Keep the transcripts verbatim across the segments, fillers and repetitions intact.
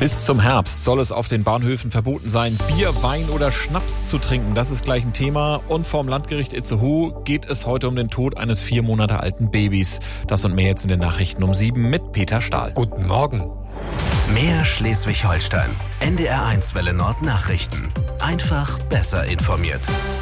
Bis zum Herbst soll es auf den Bahnhöfen verboten sein, Bier, Wein oder Schnaps zu trinken. Das ist gleich ein Thema. Und vorm Landgericht Itzehoe geht es heute um den Tod eines vier Monate alten Babys. Das und mehr jetzt in den Nachrichten um sieben mit Peter Stahl. Guten Morgen. Mehr Schleswig-Holstein. N D R eins Welle Nord Nachrichten. Einfach besser informiert.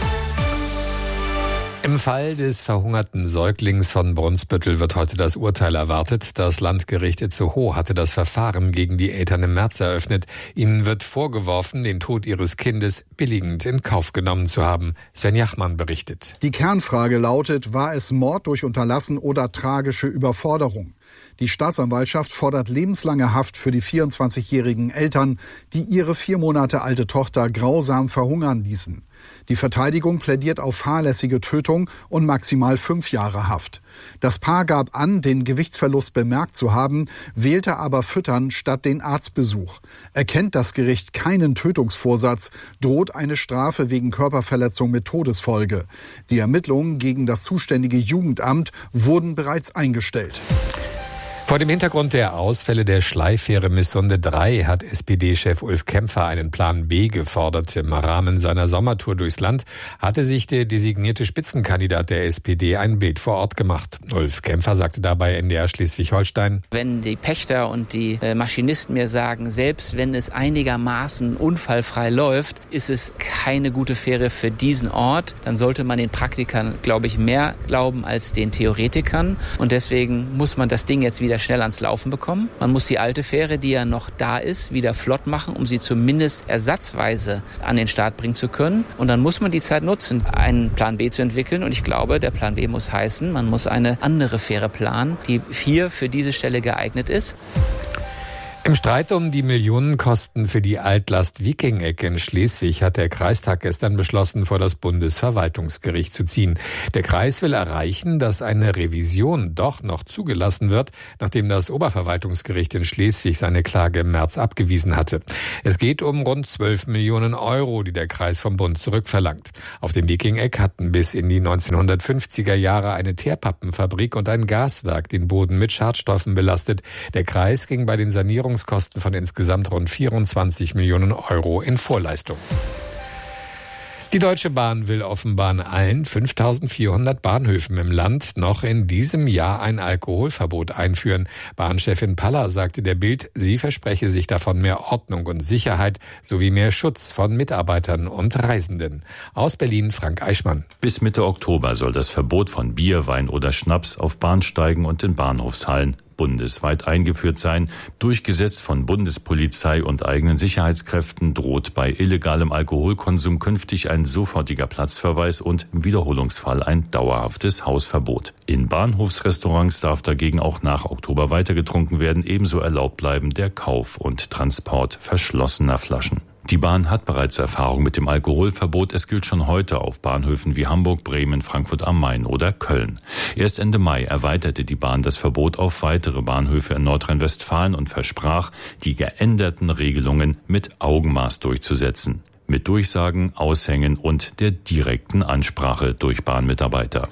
Im Fall des verhungerten Säuglings von Brunsbüttel wird heute das Urteil erwartet. Das Landgericht Itzehoe hatte das Verfahren gegen die Eltern im März eröffnet. Ihnen wird vorgeworfen, den Tod ihres Kindes billigend in Kauf genommen zu haben. Sven Jachmann berichtet. Die Kernfrage lautet, war es Mord durch Unterlassen oder tragische Überforderung? Die Staatsanwaltschaft fordert lebenslange Haft für die vierundzwanzigjährigen Eltern, die ihre vier Monate alte Tochter grausam verhungern ließen. Die Verteidigung plädiert auf fahrlässige Tötung und maximal fünf Jahre Haft. Das Paar gab an, den Gewichtsverlust bemerkt zu haben, wählte aber Füttern statt den Arztbesuch. Erkennt das Gericht keinen Tötungsvorsatz, droht eine Strafe wegen Körperverletzung mit Todesfolge. Die Ermittlungen gegen das zuständige Jugendamt wurden bereits eingestellt. Vor dem Hintergrund der Ausfälle der Schleifähre Missunde drei hat S P D-Chef Ulf Kämpfer einen Plan B gefordert. Im Rahmen seiner Sommertour durchs Land hatte sich der designierte Spitzenkandidat der S P D ein Bild vor Ort gemacht. Ulf Kämpfer sagte dabei N D R Schleswig-Holstein: Wenn die Pächter und die Maschinisten mir sagen, selbst wenn es einigermaßen unfallfrei läuft, ist es keine gute Fähre für diesen Ort, dann sollte man den Praktikern, glaube ich, mehr glauben als den Theoretikern. Und deswegen muss man das Ding jetzt wieder schnell ans Laufen bekommen. Man muss die alte Fähre, die ja noch da ist, wieder flott machen, um sie zumindest ersatzweise an den Start bringen zu können. Und dann muss man die Zeit nutzen, einen Plan B zu entwickeln. Und ich glaube, der Plan B muss heißen, man muss eine andere Fähre planen, die hier für diese Stelle geeignet ist. Im Streit um die Millionenkosten für die Altlast Wiking-Eck in Schleswig hat der Kreistag gestern beschlossen, vor das Bundesverwaltungsgericht zu ziehen. Der Kreis will erreichen, dass eine Revision doch noch zugelassen wird, nachdem das Oberverwaltungsgericht in Schleswig seine Klage im März abgewiesen hatte. Es geht um rund zwölf Millionen Euro, die der Kreis vom Bund zurückverlangt. Auf dem Wiking-Eck hatten bis in die neunzehnhundertfünfziger Jahre eine Teerpappenfabrik und ein Gaswerk den Boden mit Schadstoffen belastet. Der Kreis ging bei den Sanierungen Kosten von insgesamt rund vierundzwanzig Millionen Euro in Vorleistung. Die Deutsche Bahn will offenbar an allen fünftausendvierhundert Bahnhöfen im Land noch in diesem Jahr ein Alkoholverbot einführen. Bahnchefin Paller sagte der Bild, sie verspreche sich davon mehr Ordnung und Sicherheit sowie mehr Schutz von Mitarbeitern und Reisenden. Aus Berlin Frank Eichmann. Bis Mitte Oktober soll das Verbot von Bier, Wein oder Schnaps auf Bahnsteigen und in Bahnhofshallen bundesweit eingeführt sein. Durchgesetzt von Bundespolizei und eigenen Sicherheitskräften droht bei illegalem Alkoholkonsum künftig ein sofortiger Platzverweis und im Wiederholungsfall ein dauerhaftes Hausverbot. In Bahnhofsrestaurants darf dagegen auch nach Oktober weiter getrunken werden. Ebenso erlaubt bleiben der Kauf und Transport verschlossener Flaschen. Die Bahn hat bereits Erfahrung mit dem Alkoholverbot. Es gilt schon heute auf Bahnhöfen wie Hamburg, Bremen, Frankfurt am Main oder Köln. Erst Ende Mai erweiterte die Bahn das Verbot auf weitere Bahnhöfe in Nordrhein-Westfalen und versprach, die geänderten Regelungen mit Augenmaß durchzusetzen. Mit Durchsagen, Aushängen und der direkten Ansprache durch Bahnmitarbeiter.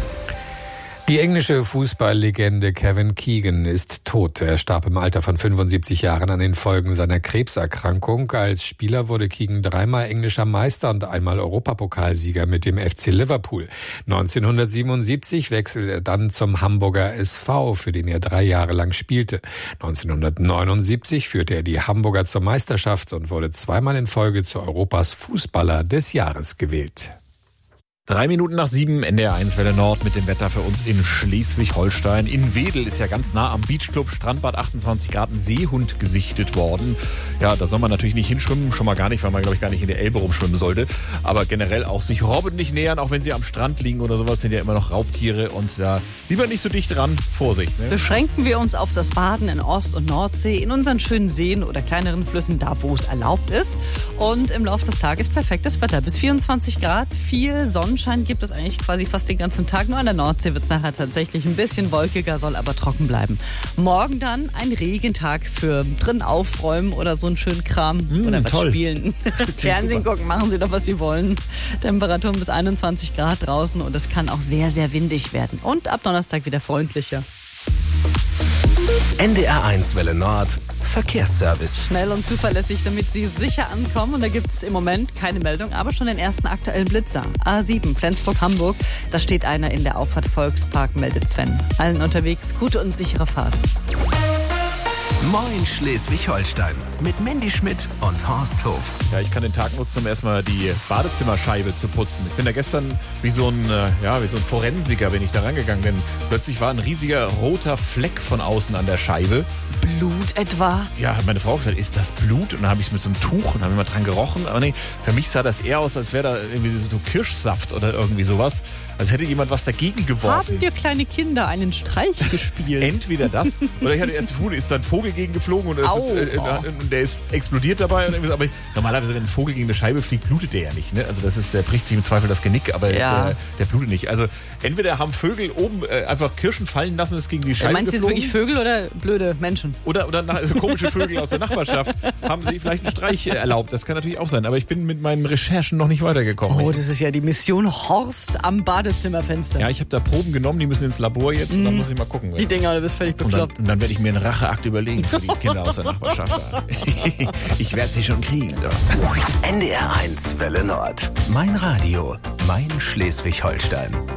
Die englische Fußballlegende Kevin Keegan ist tot. Er starb im Alter von fünfundsiebzig Jahren an den Folgen seiner Krebserkrankung. Als Spieler wurde Keegan dreimal englischer Meister und einmal Europapokalsieger mit dem F C Liverpool. neunzehnhundertsiebenundsiebzig wechselte er dann zum Hamburger S V, für den er drei Jahre lang spielte. neunzehnhundertneunundsiebzig führte er die Hamburger zur Meisterschaft und wurde zweimal in Folge zu Europas Fußballer des Jahres gewählt. Drei Minuten nach sieben, N D R eins Welle Nord mit dem Wetter für uns in Schleswig-Holstein. In Wedel ist ja ganz nah am Beachclub Strandbad achtundzwanzig Grad ein Seehund gesichtet worden. Ja, da soll man natürlich nicht hinschwimmen, schon mal gar nicht, weil man, glaube ich, gar nicht in der Elbe rumschwimmen sollte. Aber generell auch sich Robben nicht nähern, auch wenn sie am Strand liegen oder sowas, sind ja immer noch Raubtiere. Und da lieber nicht so dicht dran, Vorsicht. Ne? Beschränken wir uns auf das Baden in Ost- und Nordsee, in unseren schönen Seen oder kleineren Flüssen, da wo es erlaubt ist. Und im Laufe des Tages perfektes Wetter, bis vierundzwanzig Grad, viel Sonnenschein gibt es eigentlich quasi fast den ganzen Tag. Nur an der Nordsee wird es nachher tatsächlich ein bisschen wolkiger, soll aber trocken bleiben. Morgen dann ein Regentag für drin aufräumen oder so einen schönen Kram mmh, oder was toll. Spielen. Fernsehen gucken, machen Sie doch, was Sie wollen. Temperaturen bis einundzwanzig Grad draußen und es kann auch sehr, sehr windig werden. Und ab Donnerstag wieder freundlicher. N D R eins Welle Nord Verkehrsservice. Schnell und zuverlässig, damit Sie sicher ankommen. Und da gibt es im Moment keine Meldung, aber schon den ersten aktuellen Blitzer. A sieben, Flensburg-Hamburg. Da steht einer in der Auffahrt Volkspark, meldet Sven. Allen unterwegs gute und sichere Fahrt. Moin Schleswig-Holstein mit Mandy Schmidt und Horst Hof. Ja, ich kann den Tag nutzen, um erstmal die Badezimmerscheibe zu putzen. Ich bin da gestern wie so ein, ja, wie so ein Forensiker bin ich da rangegangen, denn plötzlich war ein riesiger roter Fleck von außen an der Scheibe. Blut etwa? Ja, hat meine Frau gesagt, ist das Blut? Und dann habe ich es mit so einem Tuch und habe immer dran gerochen. Aber nee, für mich sah das eher aus, als wäre da irgendwie so Kirschsaft oder irgendwie sowas. Als hätte jemand was dagegen geworfen. Haben dir kleine Kinder einen Streich gespielt? Entweder das, oder ich hatte erst die Vermutung, ist da ein Vogel gegen geflogen und, Au, ist, äh, oh. und der ist explodiert dabei. Und irgendwie so. Aber normalerweise, wenn ein Vogel gegen eine Scheibe fliegt, blutet der ja nicht. Ne? Also das ist, der bricht sich im Zweifel das Genick, aber Ja. der, der blutet nicht. Also entweder haben Vögel oben äh, einfach Kirschen fallen lassen, ist gegen die Scheibe Meinst du jetzt geflogen. wirklich Vögel oder blöde Menschen? Oder, oder nach, also komische Vögel aus der Nachbarschaft haben sie vielleicht einen Streich erlaubt. Das kann natürlich auch sein. Aber ich bin mit meinen Recherchen noch nicht weitergekommen. Oh, Ich- das ist ja die Mission Horst am Badezimmerfenster. ja, ich habe da Proben genommen, die müssen ins Labor jetzt und dann muss ich mal gucken. Die Dinger, du bist völlig Und dann, bekloppt. und dann werde ich mir einen Racheakt überlegen für die Kinder aus der Nachbarschaft. Ich werde sie schon kriegen. So. N D R eins Welle Nord. Mein Radio, mein Schleswig-Holstein.